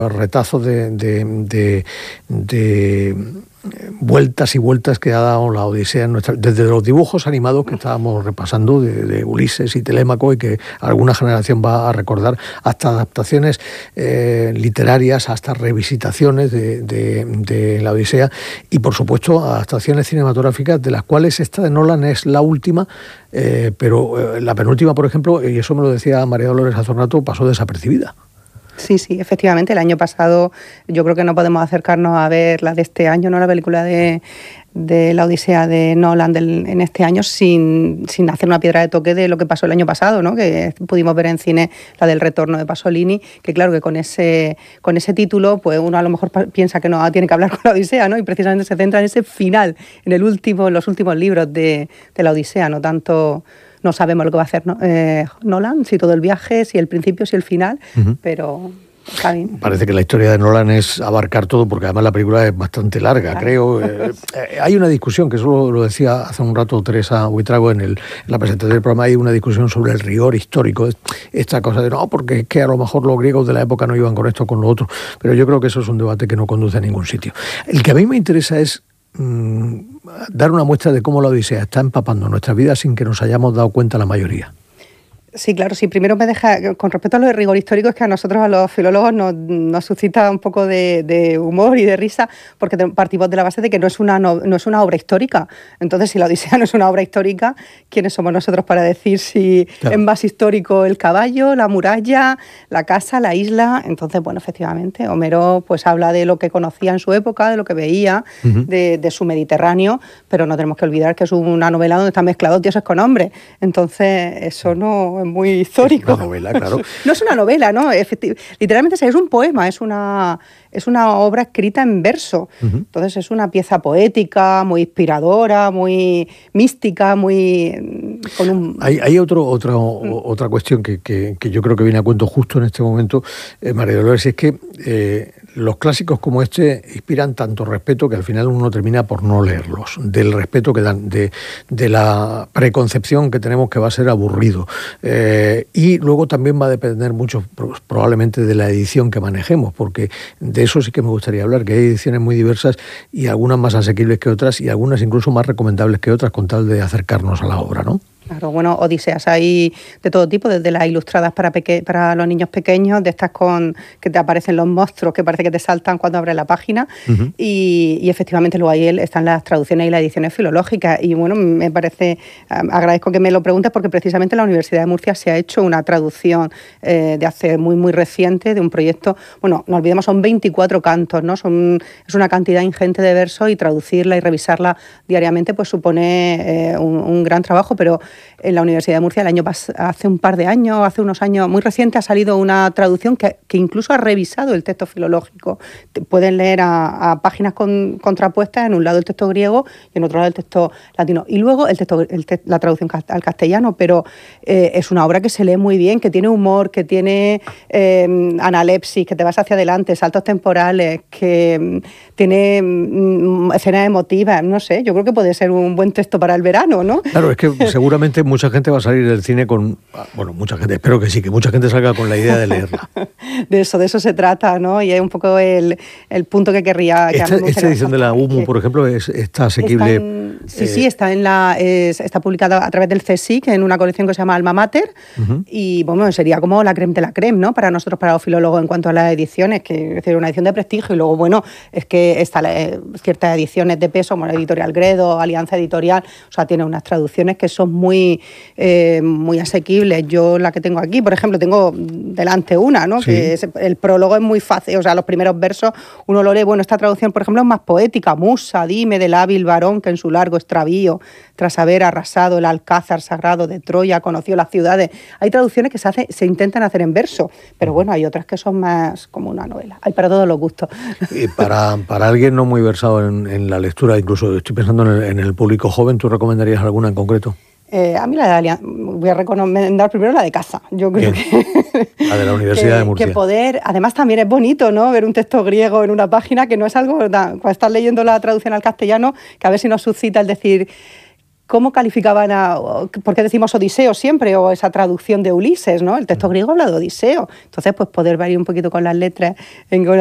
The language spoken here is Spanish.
retazos de vueltas y vueltas que ha dado la Odisea desde los dibujos animados que estábamos repasando de Ulises y Telémaco y que alguna generación va a recordar, hasta adaptaciones literarias, hasta revisitaciones de la Odisea y por supuesto adaptaciones cinematográficas, de las cuales esta de Nolan es la última, pero la penúltima, por ejemplo, y eso me lo decía María Dolores hace un rato, pasó desapercibida. Sí, efectivamente, el año pasado yo creo que no podemos acercarnos a ver la de este año, no la película de la Odisea de Nolan en este año sin hacer una piedra de toque de lo que pasó el año pasado, ¿no? Que pudimos ver en cine la del Retorno de Pasolini, que claro que con ese título pues uno a lo mejor piensa que no tiene que hablar con la Odisea, ¿no? Y precisamente se centra en ese final, en los últimos libros de la Odisea, no tanto. No sabemos lo que va a hacer Nolan, si todo el viaje, si el principio, si el final, pero está bien. Parece que la historia de Nolan es abarcar todo, porque además la película es bastante larga, creo. Hay una discusión, que eso lo decía hace un rato Teresa Buitrago en la presentación del programa, hay una discusión sobre el rigor histórico, esta cosa de no, porque es que a lo mejor los griegos de la época no iban con esto o con lo otro, pero yo creo que eso es un debate que no conduce a ningún sitio. El que a mí me interesa es dar una muestra de cómo la Odisea está empapando nuestra vida sin que nos hayamos dado cuenta la mayoría. Sí, claro, sí. Primero me deja, con respecto a lo de rigor histórico, es que a nosotros, a los filólogos, nos suscita un poco de humor y de risa, porque partimos de la base de que no es una obra histórica. Entonces, si la Odisea no es una obra histórica, ¿quiénes somos nosotros para decir si es más histórico el caballo, la muralla, la casa, la isla? Entonces, bueno, efectivamente, Homero pues habla de lo que conocía en su época, de lo que veía, de su Mediterráneo, pero no tenemos que olvidar que es una novela donde están mezclados dioses con hombres. Entonces, eso no es muy histórico. Es una novela, claro. No es una novela, ¿no? Literalmente es un poema, es una obra escrita en verso. Entonces es una pieza poética, muy inspiradora, muy mística, muy... Hay otra cuestión que yo creo que viene a cuento justo en este momento, María Dolores, es que los clásicos como este inspiran tanto respeto que al final uno termina por no leerlos, del respeto que dan, de la preconcepción que tenemos que va a ser aburrido. Y luego también va a depender mucho probablemente de la edición que manejemos, porque de eso sí que me gustaría hablar, que hay ediciones muy diversas y algunas más asequibles que otras y algunas incluso más recomendables que otras con tal de acercarnos a la obra, ¿no? Claro, bueno, odiseas hay de todo tipo, desde las ilustradas para los niños pequeños, de estas que te aparecen los monstruos que parece que te saltan cuando abres la página, y efectivamente luego ahí están las traducciones y las ediciones filológicas, y bueno, me parece, agradezco que me lo preguntes, porque precisamente en la Universidad de Murcia se ha hecho una traducción de hace muy, muy reciente de un proyecto, bueno, no olvidemos, son 24 cantos, ¿no? Es una cantidad ingente de versos, y traducirla y revisarla diariamente pues supone un gran trabajo, pero en la Universidad de Murcia hace unos años muy reciente, ha salido una traducción que incluso ha revisado el texto filológico. Pueden leer a páginas contrapuestas, en un lado el texto griego y en otro lado el texto latino. Y luego la traducción al castellano, pero es una obra que se lee muy bien, que tiene humor, que tiene analepsis, que te vas hacia adelante, saltos temporales, que tiene escenas emotivas, no sé, yo creo que puede ser un buen texto para el verano, ¿no? Claro, es que seguramente mucha gente va a salir del cine mucha gente, espero que sí, que mucha gente salga con la idea de leerla. De eso se trata, ¿no? Y es un poco el punto que querría... Esta edición de la UMU, por ejemplo, está asequible... Está publicada a través del CSIC en una colección que se llama Alma Mater, y bueno, sería como la creme de la creme, ¿no? Para nosotros, para los filólogos, en cuanto a las ediciones, que es decir, una edición de prestigio. Y luego, bueno, es que está ciertas ediciones de peso, como la Editorial Gredo, Alianza Editorial, o sea, tiene unas traducciones que son muy asequibles. Yo la que tengo aquí, por ejemplo, tengo delante una, ¿no? Sí. Que el prólogo es muy fácil, o sea, los primeros versos uno lo lee. Bueno, esta traducción, por ejemplo, es más poética. Musa, dime del hábil varón que en su largo extravío, tras haber arrasado el alcázar sagrado de Troya, conoció las ciudades. Hay traducciones que se intentan hacer en verso, pero bueno, hay otras que son más como una novela. Hay para todos los gustos. Y para alguien no muy versado en la lectura, incluso estoy pensando en el público joven, ¿tú recomendarías alguna en concreto? A mí la de Alianza, voy a recomendar primero la de Caza. Yo creo que la de la Universidad de Murcia. Que además también es bonito, ¿no? Ver un texto griego en una página, que no es algo, cuando estás leyendo la traducción al castellano, que a ver si nos suscita el decir, cómo calificaban ¿por qué decimos Odiseo siempre? O esa traducción de Ulises, ¿no? El texto griego habla de Odiseo. Entonces, pues poder variar un poquito con las letras en